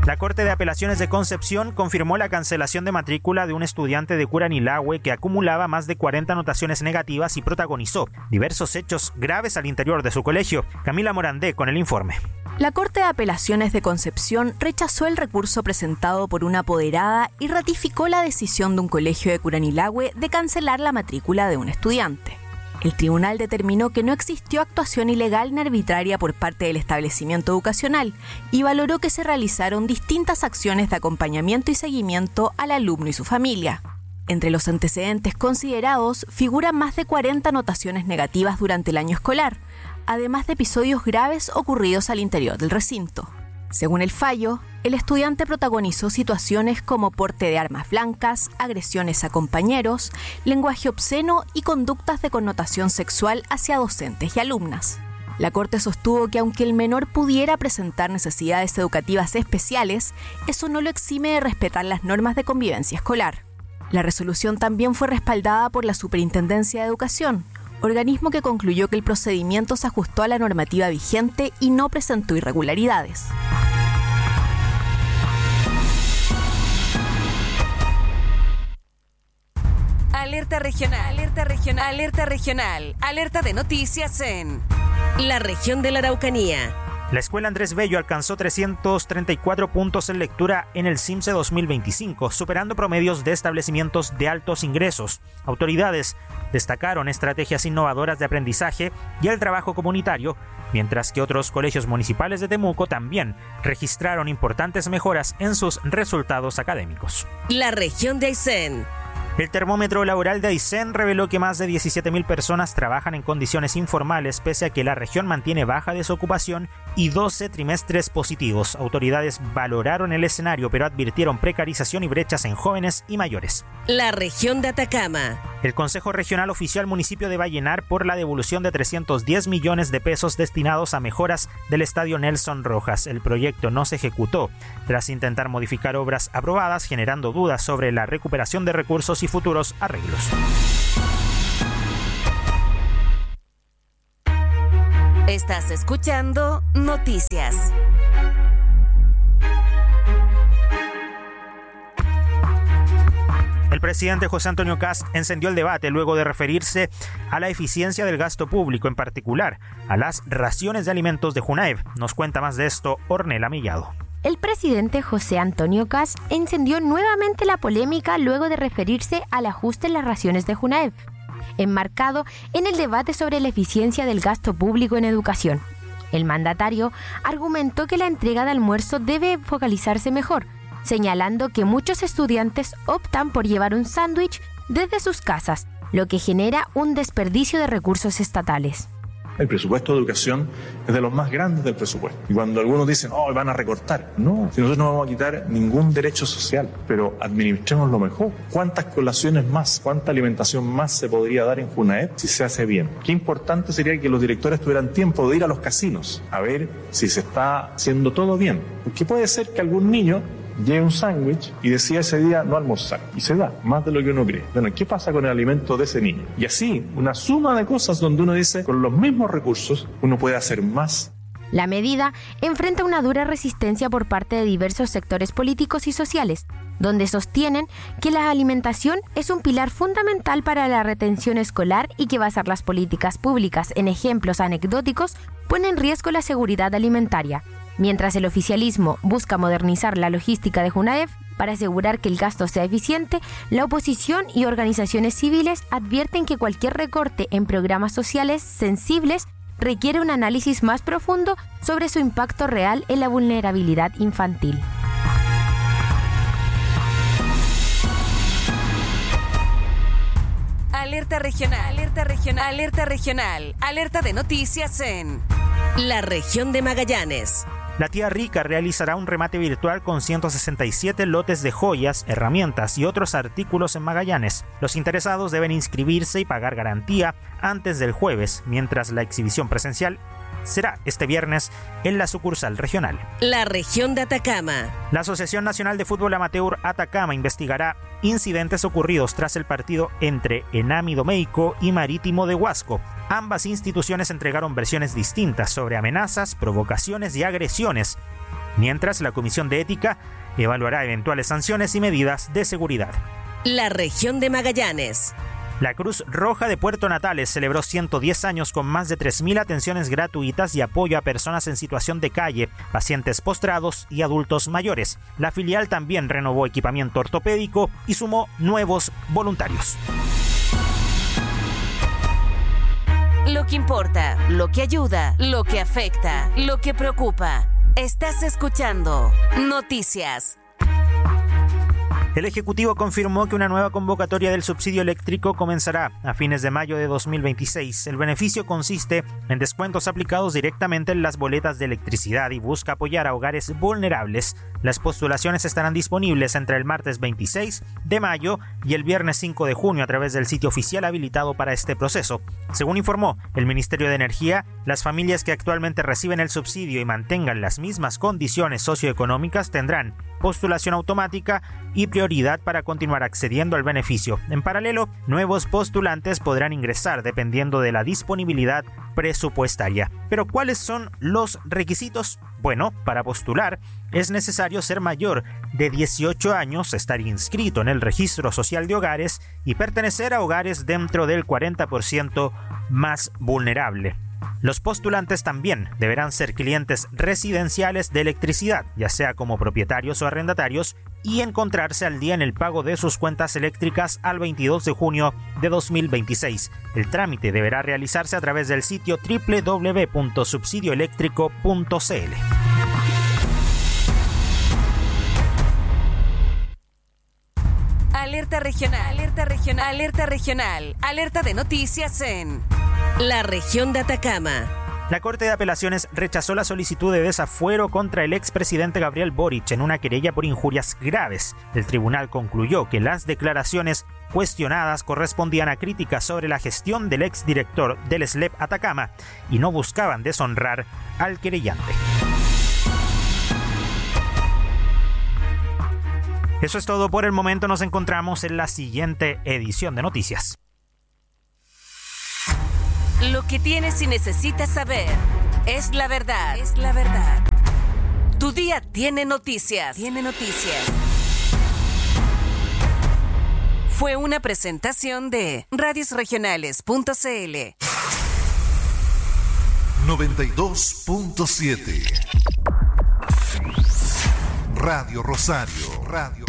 La Corte de Apelaciones de Concepción confirmó la cancelación de matrícula de un estudiante de Curanilahue que acumulaba más de 40 anotaciones negativas y protagonizó diversos hechos graves al interior de su colegio. Camila Morandé con el informe. La Corte de Apelaciones de Concepción rechazó el recurso presentado por una apoderada y ratificó la decisión de un colegio de Curanilahue de cancelar la matrícula de un estudiante. El tribunal determinó que no existió actuación ilegal ni arbitraria por parte del establecimiento educacional y valoró que se realizaron distintas acciones de acompañamiento y seguimiento al alumno y su familia. Entre los antecedentes considerados figuran más de 40 anotaciones negativas durante el año escolar, además de episodios graves ocurridos al interior del recinto. Según el fallo, el estudiante protagonizó situaciones como porte de armas blancas, agresiones a compañeros, lenguaje obsceno y conductas de connotación sexual hacia docentes y alumnas. La Corte sostuvo que aunque el menor pudiera presentar necesidades educativas especiales, eso no lo exime de respetar las normas de convivencia escolar. La resolución también fue respaldada por la Superintendencia de Educación, organismo que concluyó que el procedimiento se ajustó a la normativa vigente y no presentó irregularidades. Alerta regional, alerta regional, alerta regional, alerta de noticias en la región de la Araucanía. La Escuela Andrés Bello alcanzó 334 puntos en lectura en el CIMSE 2025, superando promedios de establecimientos de altos ingresos. Autoridades destacaron estrategias innovadoras de aprendizaje y el trabajo comunitario, mientras que otros colegios municipales de Temuco también registraron importantes mejoras en sus resultados académicos. La región de Aysén. El termómetro laboral de Aysén reveló que más de 17.000 personas trabajan en condiciones informales, pese a que la región mantiene baja desocupación y 12 trimestres positivos. Autoridades valoraron el escenario, pero advirtieron precarización y brechas en jóvenes y mayores. La región de Atacama. El Consejo Regional ofició al municipio de Vallenar por la devolución de 310 millones de pesos destinados a mejoras del estadio Nelson Rojas. El proyecto no se ejecutó tras intentar modificar obras aprobadas, generando dudas sobre la recuperación de recursos y futuros arreglos. Estás escuchando Noticias. El presidente José Antonio Kast encendió el debate luego de referirse a la eficiencia del gasto público, en particular a las raciones de alimentos de Junaev. Nos cuenta más de esto Ornella Millado. El presidente José Antonio Kast encendió nuevamente la polémica luego de referirse al ajuste en las raciones de Junaev, enmarcado en el debate sobre la eficiencia del gasto público en educación. El mandatario argumentó que la entrega de almuerzo debe focalizarse mejor, señalando que muchos estudiantes optan por llevar un sándwich desde sus casas, lo que genera un desperdicio de recursos estatales. El presupuesto de educación es de los más grandes del presupuesto. Y cuando algunos dicen, oh, van a recortar. No, si nosotros no vamos a quitar ningún derecho social, pero administremos lo mejor. ¿Cuántas colaciones más, cuánta alimentación más se podría dar en Junaev si se hace bien? Qué importante sería que los directores tuvieran tiempo de ir a los casinos a ver si se está haciendo todo bien. Porque puede ser que algún niño lleve un sándwich y decida ese día no almorzar. Y se da más de lo que uno cree. Bueno, ¿qué pasa con el alimento de ese niño? Y así, una suma de cosas donde uno dice, con los mismos recursos, uno puede hacer más. La medida enfrenta una dura resistencia por parte de diversos sectores políticos y sociales, donde sostienen que la alimentación es un pilar fundamental para la retención escolar y que basar las políticas públicas en ejemplos anecdóticos pone en riesgo la seguridad alimentaria. Mientras el oficialismo busca modernizar la logística de Junaev para asegurar que el gasto sea eficiente, la oposición y organizaciones civiles advierten que cualquier recorte en programas sociales sensibles requiere un análisis más profundo sobre su impacto real en la vulnerabilidad infantil. Alerta regional, alerta regional, alerta regional, alerta de noticias en la región de Magallanes. La Tía Rica realizará un remate virtual con 167 lotes de joyas, herramientas y otros artículos en Magallanes. Los interesados deben inscribirse y pagar garantía antes del jueves, mientras la exhibición presencial será este viernes en la sucursal regional. La región de Atacama. La Asociación Nacional de Fútbol Amateur Atacama investigará incidentes ocurridos tras el partido entre Enami Domeico y Marítimo de Huasco. Ambas instituciones entregaron versiones distintas sobre amenazas, provocaciones y agresiones. mientras la Comisión de Ética evaluará eventuales sanciones y medidas de seguridad. La región de Magallanes. La Cruz Roja de Puerto Natales celebró 110 años con más de 3.000 atenciones gratuitas y apoyo a personas en situación de calle, pacientes postrados y adultos mayores. La filial también renovó equipamiento ortopédico y sumó nuevos voluntarios. Lo que importa, lo que ayuda, lo que afecta, lo que preocupa. Estás escuchando Noticias. El Ejecutivo confirmó que una nueva convocatoria del subsidio eléctrico comenzará a fines de mayo de 2026. El beneficio consiste en descuentos aplicados directamente en las boletas de electricidad y busca apoyar a hogares vulnerables. Las postulaciones estarán disponibles entre el martes 26 de mayo y el viernes 5 de junio a través del sitio oficial habilitado para este proceso. Según informó el Ministerio de Energía, las familias que actualmente reciben el subsidio y mantengan las mismas condiciones socioeconómicas tendrán postulación automática y prioridad para continuar accediendo al beneficio. En paralelo, nuevos postulantes podrán ingresar dependiendo de la disponibilidad presupuestaria. Pero ¿cuáles son los requisitos? Bueno, para postular es necesario ser mayor de 18 años, estar inscrito en el Registro Social de Hogares y pertenecer a hogares dentro del 40% más vulnerable. Los postulantes también deberán ser clientes residenciales de electricidad, ya sea como propietarios o arrendatarios, y encontrarse al día en el pago de sus cuentas eléctricas al 22 de junio de 2026. El trámite deberá realizarse a través del sitio www.subsidioeléctrico.cl. Alerta regional, alerta regional, alerta regional, alerta de noticias en la región de Atacama. La Corte de Apelaciones rechazó la solicitud de desafuero contra el expresidente Gabriel Boric en una querella por injurias graves. El tribunal concluyó que las declaraciones cuestionadas correspondían a críticas sobre la gestión del exdirector del SLEP Atacama y no buscaban deshonrar al querellante. Eso es todo por el momento. Nos encontramos en la siguiente edición de Noticias. Lo que tienes y necesitas saber es la verdad. Es la verdad. Tu día tiene noticias. Tiene noticias. Fue una presentación de radiosregionales.cl 92.7 Radio Rosario. Radio